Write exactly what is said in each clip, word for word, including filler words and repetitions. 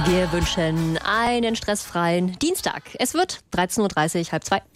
Wir wünschen einen stressfreien Dienstag. Es wird dreizehn Uhr dreißig, halb zwei.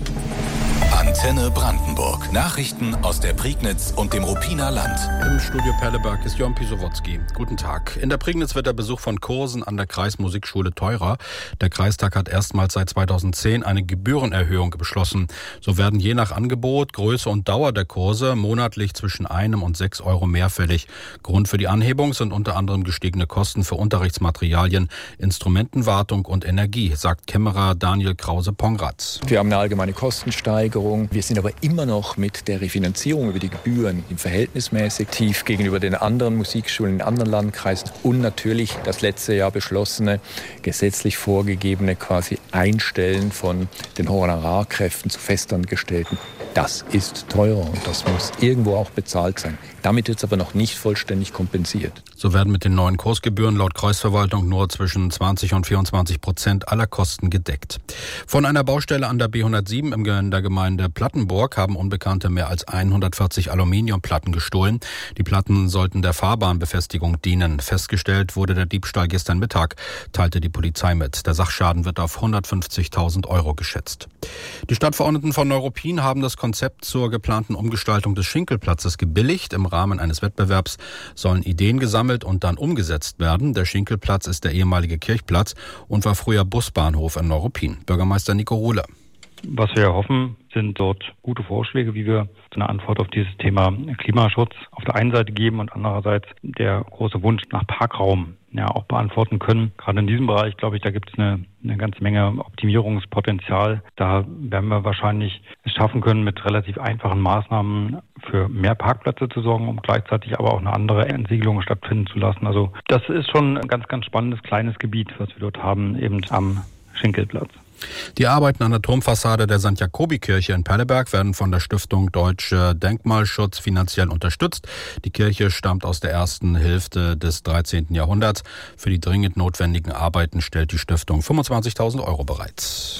Antenne Brandenburg. Nachrichten aus der Prignitz und dem Ruppiner Land. Im Studio Perleberg ist Jörn Pisowotzki. Guten Tag. In der Prignitz wird der Besuch von Kursen an der Kreismusikschule teurer. Der Kreistag hat erstmals seit zweitausendzehn eine Gebührenerhöhung beschlossen. So werden je nach Angebot, Größe und Dauer der Kurse monatlich zwischen einem und sechs Euro mehr fällig. Grund für die Anhebung sind unter anderem gestiegene Kosten für Unterrichtsmaterialien, Instrumentenwartung und Energie, sagt Kämmerer Daniel Krause-Pongratz. Wir haben eine allgemeine Kostensteigerung. Wir sind aber immer noch mit der Refinanzierung über die Gebühren im verhältnismäßig tief gegenüber den anderen Musikschulen in anderen Landkreisen und natürlich das letzte Jahr beschlossene, gesetzlich vorgegebene quasi Einstellen von den Honorarkräften zu Festangestellten. Das ist teurer und das muss irgendwo auch bezahlt sein. Damit wird es aber noch nicht vollständig kompensiert. So werden mit den neuen Kursgebühren laut Kreisverwaltung nur zwischen zwanzig und vierundzwanzig Prozent aller Kosten gedeckt. Von einer Baustelle an der B hundertsieben in der Gemeinde Plattenburg haben Unbekannte mehr als hundertvierzig Aluminiumplatten gestohlen. Die Platten sollten der Fahrbahnbefestigung dienen. Festgestellt wurde der Diebstahl gestern Mittag, teilte die Polizei mit. Der Sachschaden wird auf hundertfünfzigtausend Euro geschätzt. Die Stadtverordneten von Neuruppin haben das Konzept zur geplanten Umgestaltung des Schinkelplatzes gebilligt. Im Rahmen eines Wettbewerbs sollen Ideen gesammelt und dann umgesetzt werden. Der Schinkelplatz ist der ehemalige Kirchplatz und war früher Busbahnhof in Neuruppin. Bürgermeister Nico Ruhle. Was wir erhoffen, sind dort gute Vorschläge, wie wir eine Antwort auf dieses Thema Klimaschutz auf der einen Seite geben und andererseits der große Wunsch nach Parkraum ja auch beantworten können. Gerade in diesem Bereich, glaube ich, da gibt es eine, eine ganze Menge Optimierungspotenzial. Da werden wir wahrscheinlich es schaffen können, mit relativ einfachen Maßnahmen für mehr Parkplätze zu sorgen, um gleichzeitig aber auch eine andere Entsiegelung stattfinden zu lassen. Also das ist schon ein ganz, ganz spannendes kleines Gebiet, was wir dort haben, eben am Schinkelplatz. Die Arbeiten an der Turmfassade der Sankt Jakobi-Kirche in Perleberg werden von der Stiftung Deutscher Denkmalschutz finanziell unterstützt. Die Kirche stammt aus der ersten Hälfte des dreizehnten Jahrhunderts. Für die dringend notwendigen Arbeiten stellt die Stiftung fünfundzwanzigtausend Euro bereit.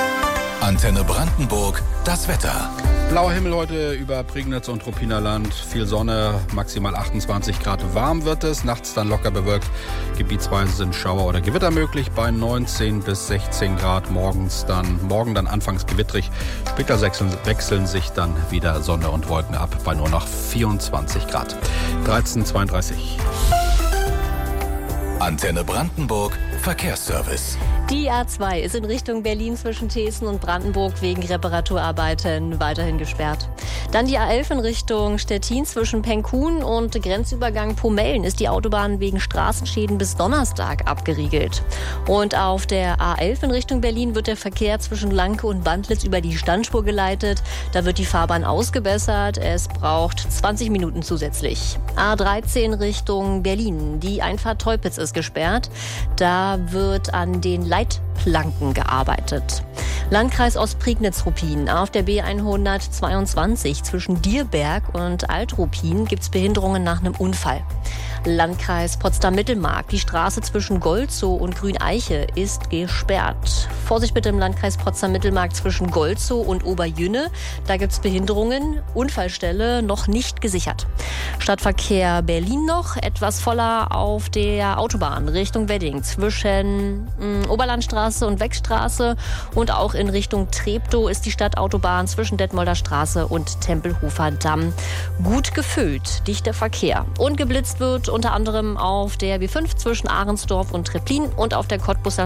Antenne Brandenburg, das Wetter. Blauer Himmel heute über Prignitz und Ruppiner Land. Viel Sonne, maximal achtundzwanzig Grad warm wird es. Nachts dann locker bewölkt. Gebietsweise sind Schauer oder Gewitter möglich bei neunzehn bis sechzehn Grad. Morgens dann, morgen dann anfangs gewittrig. Später wechseln, wechseln sich dann wieder Sonne und Wolken ab bei nur noch vierundzwanzig Grad. dreizehn Uhr zweiunddreißig. Antenne Brandenburg, Verkehrsservice. Die A zwei ist in Richtung Berlin zwischen Thesen und Brandenburg wegen Reparaturarbeiten weiterhin gesperrt. Dann die A elf in Richtung Stettin zwischen Penkhuhn und Grenzübergang Pomellen ist die Autobahn wegen Straßenschäden bis Donnerstag abgeriegelt. Und auf der A elf in Richtung Berlin wird der Verkehr zwischen Lanke und Bandlitz über die Standspur geleitet. Da wird die Fahrbahn ausgebessert. Es braucht zwanzig Minuten zusätzlich. A dreizehn Richtung Berlin. Die Einfahrt Teupitz ist gesperrt. Da wird an den Leitplanken gearbeitet. Landkreis Ostprignitz-Ruppin. Auf der B hundertzweiundzwanzig zwischen Dierberg und Alt-Ruppin gibt es Behinderungen nach einem Unfall. Landkreis Potsdam-Mittelmark. Die Straße zwischen Golzow und Grüneiche ist gesperrt. Vorsicht bitte im Landkreis Potsdam-Mittelmark zwischen Golzow und Oberjünne. Da gibt es Behinderungen. Unfallstelle noch nicht gesichert. Stadtverkehr Berlin noch. Etwas voller auf der Autobahn Richtung Wedding zwischen mh, Oberlandstraße und Wegstraße. Und auch in Richtung Treptow ist die Stadtautobahn zwischen Detmolder Straße und Tempelhofer Damm gut gefüllt. Dichter Verkehr. Und geblitzt wird unter anderem auf der B fünf zwischen Ahrensdorf und Treplin und auf der Cottbusser